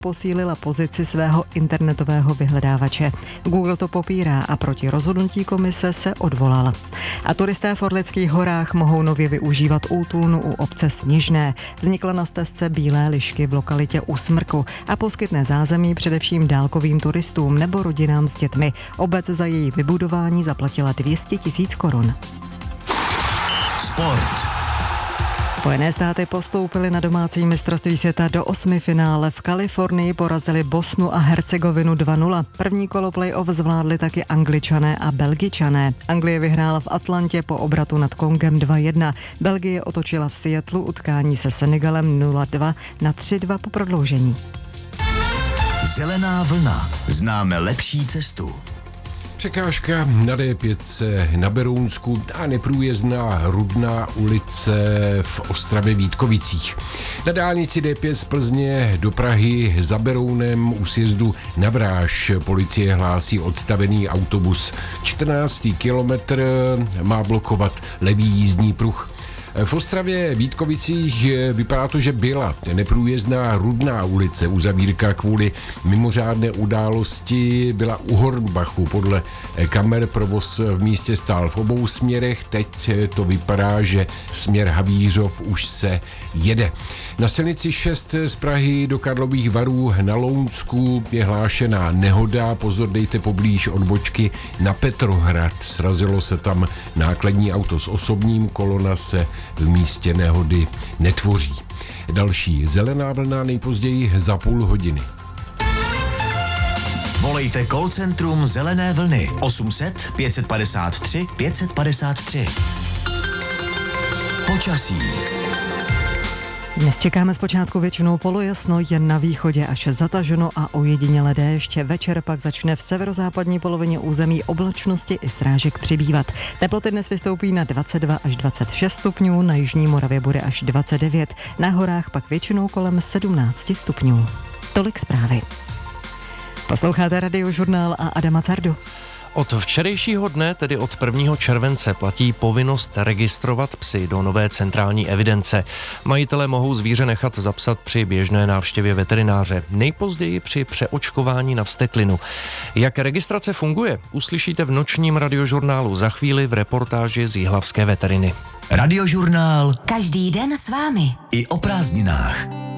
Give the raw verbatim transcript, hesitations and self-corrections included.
posílila pozici svého internetového vyhledávače. Google to popírá a proti rozhodnutí komise se odvolal. A turisté v Orlických horách mohou nově využívat útulnu u obce Sněžné. Vznikla na stezce Bílé lišky v lokalitě U Smrku a poskytne zázemí především dálkovým turistům nebo rodinám s dětmi. Obec za její vybudování zaplatila dvě stě tisíc korun. Sport. Spojené státy postoupily na domácí mistrovství světa do osmifinále. V Kalifornii porazili Bosnu a Hercegovinu dva nula. První kolo play-off zvládli taky Angličané a Belgičané. Anglie vyhrála v Atlantě po obratu nad Kongem dva jedna. Belgie otočila v Seattlu utkání se Senegalem nula dva na tři dva po prodloužení. Zelená vlna. Známe lepší cestu. Překážka na D pět na Berounsku a neprůjezdná Rudná ulice v Ostravě Vítkovicích. Na dálnici D pět z Plzně do Prahy za Berounem u sjezdu na Vráž policie hlásí odstavený autobus. čtrnáctý kilometr má blokovat levý jízdní pruh. V Ostravě Vítkovicích vypadá to, že byla neprůjezdná Rudná ulice. Uzavírka kvůli mimořádné události byla u Hornbachu. Podle kamer provoz v místě stál v obou směrech. Teď to vypadá, že směr Havířov už se jede. Na silnici šest z Prahy do Karlových Varů na Lounsku je hlášená nehoda. Pozor, dejte poblíž odbočky na Petrohrad. Srazilo se tam nákladní auto s osobním, kolona se v místě nehody netvoří. Další zelená vlna nejpozději za půl hodiny. Volejte call centrum Zelené vlny osm set pět padesát tři pět padesát tři. Počasí. Dnes čekáme zpočátku většinou polojasno, jen na východě až zataženo a ojedinělé déšť. Večer pak začne v severozápadní polovině území oblačnosti i srážek přibývat. Teploty dnes vystoupí na dvacet dva až dvacet šest stupňů, na jižní Moravě bude až dvacet devět, na horách pak většinou kolem sedmnáct stupňů. Tolik zprávy. Posloucháte Radiožurnál a Adama Cardu. Od včerejšího dne, tedy od prvního července, platí povinnost registrovat psy do nové centrální evidence. Majitelé mohou zvíře nechat zapsat při běžné návštěvě veterináře, nejpozději při přeočkování na vzteklinu. Jak registrace funguje, uslyšíte v nočním Radiožurnálu, za chvíli v reportáži z jihlavské veteriny. Radiožurnál. Každý den s vámi. I o prázdninách.